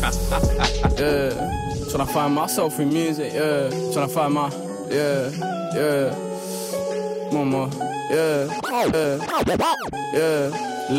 Yeah, tryna find myself in music, yeah. Tryna find my, yeah. Mama, yeah.